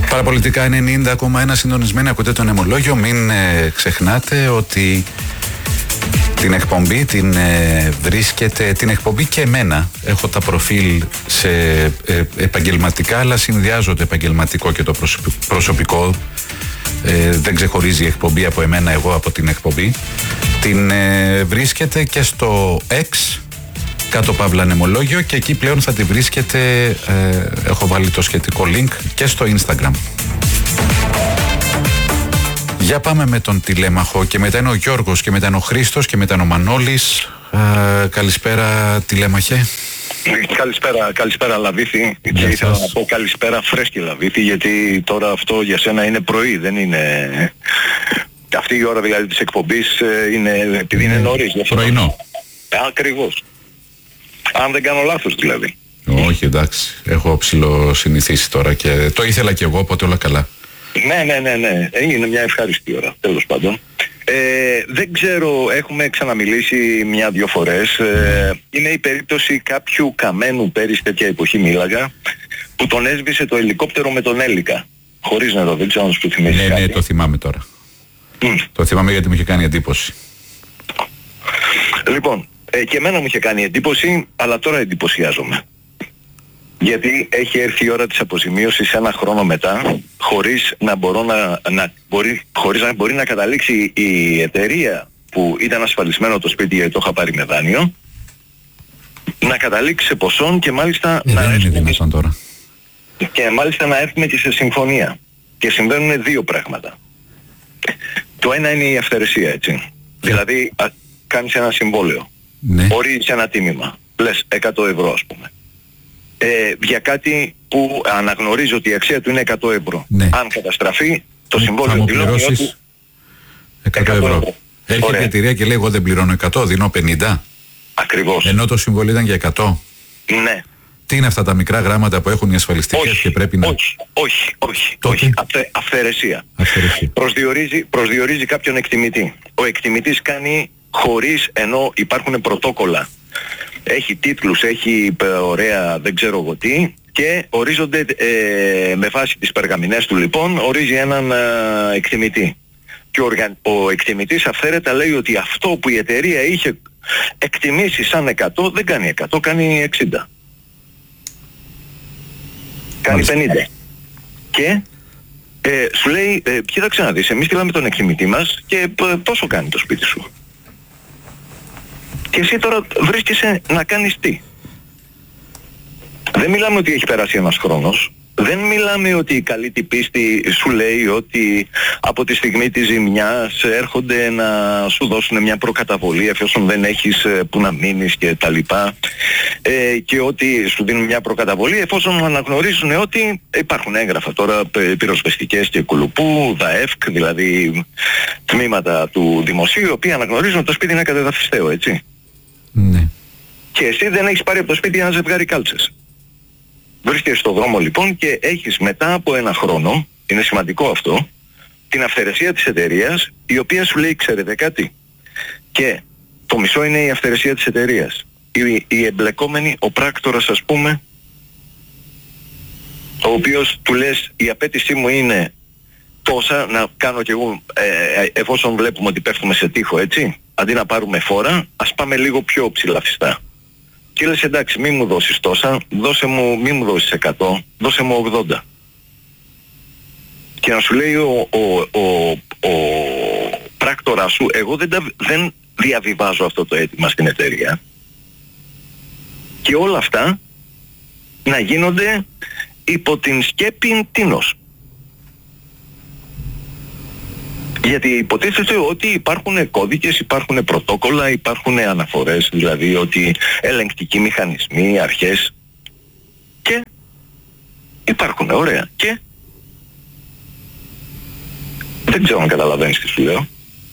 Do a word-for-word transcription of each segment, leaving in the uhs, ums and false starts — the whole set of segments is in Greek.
Παραπολιτικά ενενήντα κόμμα ένα συντονισμένοι, ακούτε το Νεμολόγιο. Μην ε, ξεχνάτε ότι την εκπομπή την ε, βρίσκεται, την εκπομπή και εμένα. Έχω τα προφίλ σε ε, επαγγελματικά, αλλά συνδυάζονται επαγγελματικό και το προσωπικό. Ε, δεν ξεχωρίζει η εκπομπή από εμένα, εγώ από την εκπομπή. Την ε, βρίσκεται και στο X, κάτω παύλα Νεμολόγιο, και εκεί πλέον θα τη βρίσκετε, ε, έχω βάλει το σχετικό link, και στο Instagram. Για πάμε με τον τηλέμαχο, και μετά είναι ο Γιώργος, και μετά είναι ο Χρήστος, και μετά είναι ο Μανώλης. Ε, καλησπέρα τηλέμαχε. Καλησπέρα, καλησπέρα Λαβίθη, και ήθελα να πω καλησπέρα φρέσκη Λαβίθη, γιατί τώρα αυτό για σένα είναι πρωί, δεν είναι... Αυτή η ώρα δηλαδή της εκπομπής είναι, επειδή είναι νωρίς. Πρωινό. Ακριβώς. Αν δεν κάνω λάθος δηλαδή. Όχι, εντάξει, έχω ψηλοσυνηθίσει τώρα και το ήθελα κι εγώ, οπότε όλα καλά. Ναι, ναι, ναι, ναι, είναι μια ευχάριστη ώρα, τέλος πάντων. Ε, δεν ξέρω, έχουμε ξαναμιλήσει μια-δυο φορές. Ε, είναι η περίπτωση κάποιου καμένου, πέρυσι τέτοια εποχή μίλαγα, που τον έσβησε το ελικόπτερο με τον Έλικα. Χωρίς νερό, δεν ξέρω αν σου θυμίσεις. Ναι, κάτι. ναι, το θυμάμαι τώρα. Mm. Το θυμάμαι γιατί μου είχε κάνει εντύπωση. Λοιπόν, ε, και εμένα μου είχε κάνει εντύπωση, αλλά τώρα εντυπωσιάζομαι. Γιατί έχει έρθει η ώρα της αποζημίωσης ένα χρόνο μετά, χωρίς να, μπορώ να, να, μπορεί, χωρίς να μπορεί να καταλήξει η εταιρεία που ήταν ασφαλισμένο το σπίτι, γιατί το είχα πάρει με δάνειο, να καταλήξει σε ποσόν και μάλιστα ε, να δεν είναι δυνατόν τώρα. Και μάλιστα να έρθουμε και σε συμφωνία. Και συμβαίνουν δύο πράγματα. Το ένα είναι η αυθαιρεσία, έτσι. Δηλαδή, α, κάνεις ένα συμβόλαιο. Ναι. Ορίζεις ένα τίμημα. Λες εκατό ευρώ, ας πούμε. Ε, για κάτι που αναγνωρίζει ότι η αξία του είναι εκατό ευρώ. Ναι. Αν καταστραφεί, το ναι, συμβόλαιο δηλώνει ότι... εκατό ευρώ. Έρχεται η εταιρεία και λέει, εγώ δεν πληρώνω εκατό, δίνω πενήντα. Ακριβώς. Ενώ το συμβόλαιο ήταν για εκατό. Ναι. Τι είναι αυτά τα μικρά γράμματα που έχουν οι ασφαλιστικές και πρέπει να... Όχι, όχι, όχι, Τότε... όχι. Αυθε, αυθαιρεσία. Αυθαιρεσία. Προσδιορίζει, προσδιορίζει κάποιον εκτιμητή. Ο εκτιμητής κάνει χωρίς, ενώ υπάρχουν πρωτόκολλα. Έχει τίτλους, έχει ωραία δεν ξέρω εγώ τι, και ορίζονται ε, με βάση τις περγαμηνές του, λοιπόν, ορίζει έναν ε, εκτιμητή. Και ο, οργαν, ο εκτιμητής αυθαίρετα λέει ότι αυτό που η εταιρεία είχε εκτιμήσει σαν εκατό δεν κάνει εκατό, κάνει εξήντα. Κάνει πενήντα. Και ε, σου λέει, ε, κοίταξε να δεις, εμείς στείλαμε τον εκτιμητή μας και ε, πόσο κάνει το σπίτι σου. Και εσύ τώρα βρίσκεσαι να κάνεις τι. Δεν μιλάμε ότι έχει περάσει ένας χρόνος. Δεν μιλάμε ότι η καλή την πίστη σου λέει ότι από τη στιγμή της ζημιάς έρχονται να σου δώσουν μια προκαταβολή εφόσον δεν έχεις που να μείνεις και τα λοιπά, ε, και ότι σου δίνουν μια προκαταβολή εφόσον αναγνωρίζουν ότι υπάρχουν έγγραφα τώρα πυροσβεστικές και κουλουπού, ΔΑΕΦΚ, δηλαδή τμήματα του δημοσίου, οι οποίοι αναγνωρίζουν ότι το σπίτι είναι κατεδαφιστέο, έτσι. Ναι. Και εσύ δεν έχεις πάρει από το σπίτι ένα ζευγάρι κάλτσες. Βρίσκεσαι στον δρόμο, λοιπόν, και έχεις μετά από ένα χρόνο, είναι σημαντικό αυτό, την αυθαιρεσία της εταιρείας, η οποία σου λέει, ξέρετε κάτι, και το μισό είναι η αυθαιρεσία της εταιρείας. Η, η εμπλεκόμενη, ο πράκτορας, ας πούμε, ο οποίος του λες, η απέτησή μου είναι τόσα, να κάνω κι εγώ, ε, εφόσον βλέπουμε ότι πέφτουμε σε τοίχο, έτσι, αντί να πάρουμε φόρα, ας πάμε λίγο πιο ψηλαφιστά. Και λες, εντάξει, μη μου δώσεις τόσα, δώσε μου, μη μου δώσεις εκατό, δώσε μου ογδόντα. Και να σου λέει ο, ο, ο, ο πράκτορας σου, εγώ δεν, τα, δεν διαβιβάζω αυτό το αίτημα στην εταιρεία. Και όλα αυτά να γίνονται υπό την σκέπη τίνος. Γιατί υποτίθεται ότι υπάρχουν κώδικες, υπάρχουν πρωτόκολλα, υπάρχουν αναφορές, δηλαδή ότι ελεγκτικοί μηχανισμοί, αρχές, και υπάρχουν, ωραία, και δεν ξέρω αν καταλαβαίνεις τι σου λέω.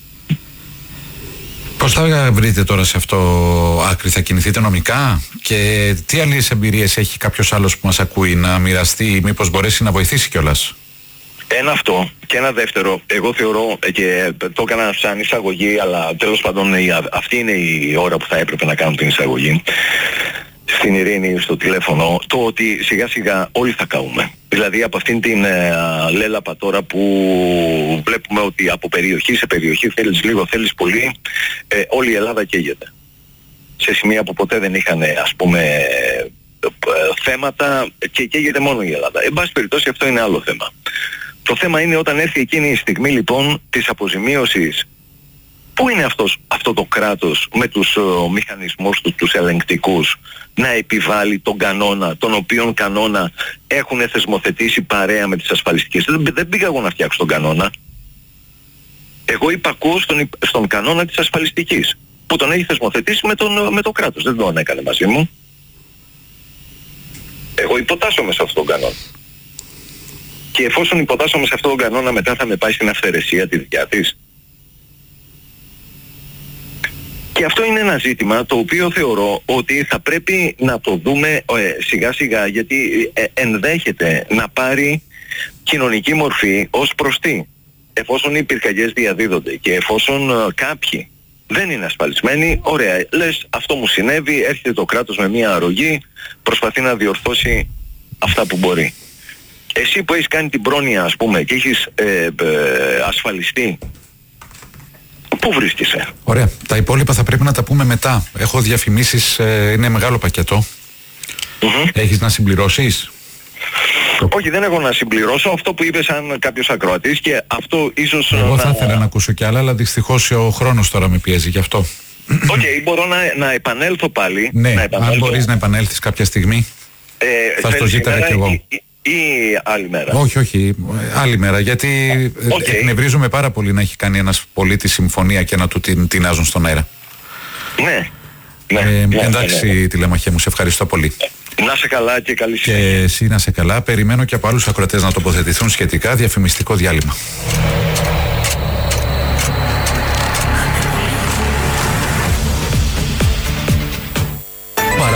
Πώς θα βρείτε τώρα σε αυτό άκρη, θα κινηθείτε νομικά, και τι άλλες εμπειρίες έχει κάποιος άλλος που μας ακούει να μοιραστεί, μήπως μπορέσει να βοηθήσει κιόλας? Ένα αυτό, και ένα δεύτερο, εγώ θεωρώ, και το έκανα σαν εισαγωγή, αλλά τέλος πάντων αυτή είναι η ώρα που θα έπρεπε να κάνω την εισαγωγή. στην Ειρήνη στο τηλέφωνο, το ότι σιγά σιγά όλοι θα καούμε. Δηλαδή από αυτήν την ε, λέλαπα τώρα που βλέπουμε ότι από περιοχή σε περιοχή θέλεις λίγο, θέλεις πολύ, ε, όλη η Ελλάδα καίγεται. Σε σημεία που ποτέ δεν είχαν, ας πούμε, ε, θέματα και καίγεται μόνο η Ελλάδα. Εν πάση περιπτώσει αυτό είναι άλλο θέμα. Το θέμα είναι όταν έρθει εκείνη η στιγμή λοιπόν της αποζημίωσης. Πού είναι αυτός, αυτό το κράτος με τους uh, μηχανισμούς του, τους ελεγκτικούς, να επιβάλλει τον κανόνα, τον οποίον κανόνα έχουν θεσμοθετήσει παρέα με τις ασφαλιστικές. Δεν, δεν πήγα εγώ να φτιάξω τον κανόνα. Εγώ υπακούω στον, στον κανόνα της ασφαλιστικής, που τον έχει θεσμοθετήσει με, τον, με το κράτος. Δεν τον έκανε μαζί μου. Εγώ υποτάσσομαι σε αυτόν τον κανόνα. Και εφόσον υποτάσσομαι σε αυτόν τον κανόνα, μετά θα με πάει στην αυθαιρεσία τη δικιά της. Και αυτό είναι ένα ζήτημα το οποίο θεωρώ ότι θα πρέπει να το δούμε ε, σιγά σιγά, γιατί ε, ενδέχεται να πάρει κοινωνική μορφή ως προς τι. Εφόσον οι πυρκαγιές διαδίδονται και εφόσον ε, κάποιοι δεν είναι ασφαλισμένοι, ωραία, λες αυτό μου συνέβη, έρχεται το κράτος με μια αρρωγή, προσπαθεί να διορθώσει αυτά που μπορεί. Εσύ που έχεις κάνει την πρόνοια, ας πούμε, και έχεις ε, ε, ασφαλιστεί, πού βρίσκεσαι? Ωραία. Τα υπόλοιπα θα πρέπει να τα πούμε μετά. Έχω διαφημίσεις, ε, είναι μεγάλο πακέτο. Mm-hmm. Έχεις να συμπληρώσεις? Όχι, δεν έχω να συμπληρώσω αυτό που είπες σαν κάποιος ακροατής, και αυτό ίσως... Εγώ να... θα ήθελα να ακούσω κι άλλα, αλλά δυστυχώς ο χρόνος τώρα με πιέζει γι' αυτό. Οκ, okay, μπορώ να, να επανέλθω πάλι. Ναι, να επανέλθω. Αν μπορείς να επανέλθεις κάποια στιγμή, ε, θα στο ζήταγα κι εγώ. Ή, ή άλλη μέρα? Όχι, όχι, άλλη μέρα, γιατί okay. εκνευρίζουμε πάρα πολύ να έχει κάνει ένας πολίτης συμφωνία και να του την τεινάζουν στον αέρα. Ναι. ναι, ε, ναι εντάξει, ναι, ναι. Τηλεμαχέ μου, σε ευχαριστώ πολύ. Να σε καλά και καλή συνέχεια. Και εσύ να σε καλά. Περιμένω και από άλλους ακροατές να τοποθετηθούν σχετικά. Διαφημιστικό διάλειμμα.